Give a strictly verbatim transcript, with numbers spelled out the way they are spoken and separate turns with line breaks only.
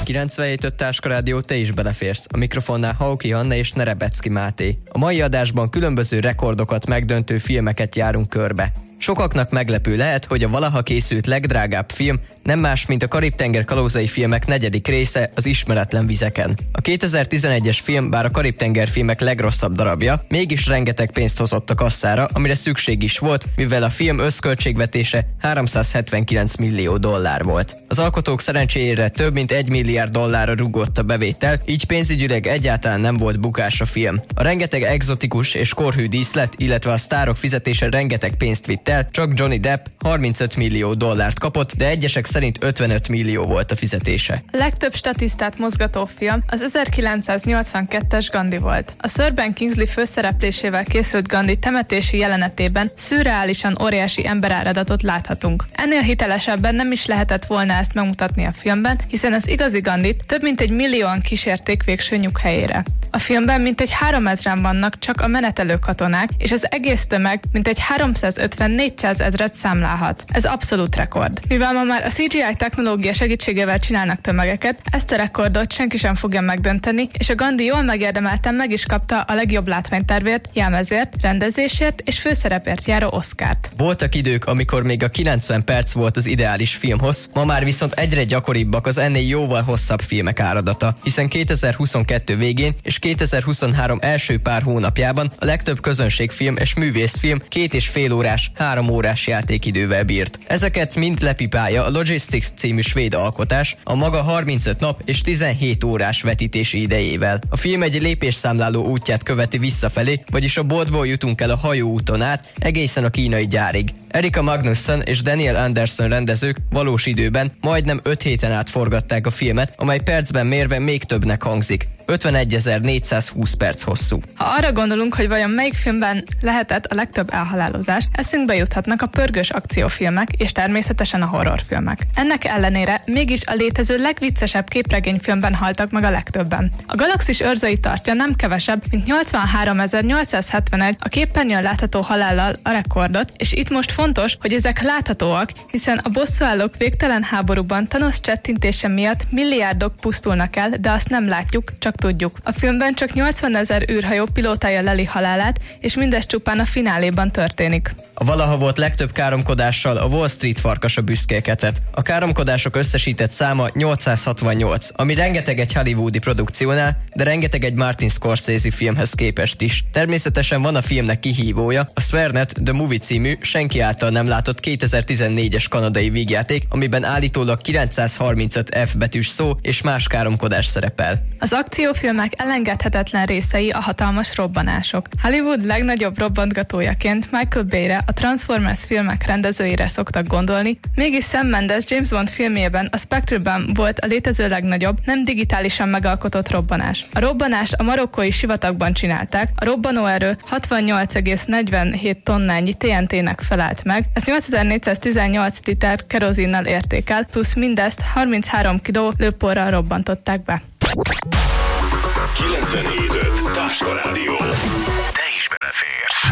kilencvenhét öt Táska Rádió, te is beleférsz. A mikrofonnál Hauki Anna és Nerebecki Máté. A mai adásban különböző rekordokat megdöntő filmeket járunk körbe. Sokaknak meglepő lehet, hogy a valaha készült legdrágább film nem más, mint a Karib-tenger kalózai filmek negyedik része, az Ismeretlen vizeken. A kétezer-tizenegyes film bár a Karib-tenger filmek legrosszabb darabja, mégis rengeteg pénzt hozott a kasszára, amire szükség is volt, mivel a film összköltségvetése háromszázhetvenkilenc millió dollár volt. Az alkotók szerencsére több mint egy milliárd dollárra rúgott a bevétel, így pénzügyileg egyáltalán nem volt bukás a film. A rengeteg egzotikus és korhű díszlet, illetve a sztárok fizetése rengeteg pénzt vitt el, csak Johnny Depp harmincöt millió dollárt kapott, de egyesek szerint ötvenöt millió volt a fizetése.
A legtöbb statisztát mozgató film az ezerkilencszáznyolcvankettes Gandhi volt. A Sir Ben Kingsley főszereplésével készült Gandhi temetési jelenetében szürreálisan óriási emberáradatot láthatunk. Ennél hitelesebben nem is lehetett volna ezt megmutatni a filmben, hiszen az igazi Gandhit több mint egy millióan kísérték végső nyughelyére. A filmben mintegy háromezren vannak csak a menetelő katonák, és az egész tömeg mintegy háromszázötven-négyszáz ezret számlálhat. Ez abszolút rekord. Mivel ma már a cé gé í technológia segítségével csinálnak tömegeket, ezt a rekordot senki sem fogja megdönteni, és a Gandhi jól megérdemelten meg is kapta a legjobb látványtervért, jelmezért, rendezésért és főszerepért járó Oscart.
Voltak idők, amikor még a kilencven perc volt az ideális filmhossz, ma már viszont egyre gyakoribbak az ennél jóval hosszabb filmek áradata, hiszen kétezer-huszonkettő végén és kétezer-huszonhárom első pár hónapjában a legtöbb közönségfilm és művészfilm két és fél órás, három órás játékidővel bírt. Ezeket mind lepipálja a Logistics című svéd alkotás a maga harmincöt nap és tizenhét órás vetítési idejével. A film egy lépésszámláló útját követi visszafelé, vagyis a boltból jutunk el a hajóúton át egészen a kínai gyárig. Erika Magnusson és Daniel Anderson rendezők valós időben majdnem öt héten át forgatták a filmet, amely percben mérve még többnek hangzik. ötvenegyezer-négyszázhúsz perc hosszú.
Ha arra gondolunk, hogy vajon melyik filmben lehetett a legtöbb elhalálozás, eszünkbe juthatnak a pörgős akciófilmek és természetesen a horrorfilmek. Ennek ellenére mégis a létező legviccesebb képregényfilmben haltak meg a legtöbben. A Galaxis őrzői tartja nem kevesebb, mint nyolcvanháromezer-nyolcszázhetvenegy a képernyőn látható halállal a rekordot, és itt most fontos, hogy ezek láthatóak, hiszen a bosszúállók végtelen háborúban Thanos csettintése miatt milliárdok pusztulnak el, de azt nem látjuk, csak tudjuk. A filmben csak nyolcvanezer űrhajó pilótája leli halálát, és mindez csupán a fináléban történik.
A valaha volt legtöbb káromkodással a Wall Street farkasa büszkélkedett. A káromkodások összesített száma nyolcszázhatvannyolc, ami rengeteg egy hollywoodi produkciónál, de rengeteg egy Martin Scorsese filmhez képest is. Természetesen van a filmnek kihívója, a Swearnet The Movie című, senki által nem látott kétezer-tizennégyes kanadai vígjáték, amiben állítólag kilencszázharmincöt F betűs szó és más káromkodás szerepel.
Az akciófilmek elengedhetetlen részei a hatalmas robbanások. Hollywood legnagyobb robbantgatójaként Michael Bay-re, a Transformers filmek rendezőire szoktak gondolni, mégis Sam Mendes James Bond filmjében, a Spectre-ben volt a létező legnagyobb, nem digitálisan megalkotott robbanás. A robbanást a marokkói sivatagban csinálták, a robbanóerő hatvannyolc egész negyvenhét tonnányi té en té-nek felelt meg, ez nyolcezer-négyszáztizennyolc liter kerozinnal értékel, plusz mindezt harminchárom kiló lőporral robbantották be.
kilencvenhét öt Táska Rádió. Te is beleférsz.